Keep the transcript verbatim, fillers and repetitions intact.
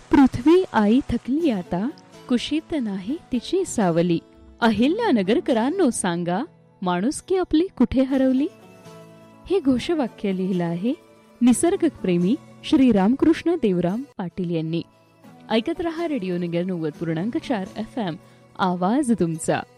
पृथ्वी आई थकली आता, कुशीत नाही तिची सावली. अहिल्यानगरकरांनो सांगा, माणुसकी आपली कुठे हरवली. हे घोषवाक्य लिहिलं आहे निसर्गप्रेमी श्री रामकृष्ण देवराम पाटील यांनी. ऐकत रहा रेडिओ नगर नव्वद पूर्णांक चार एफ एम, आवाज तुमचा.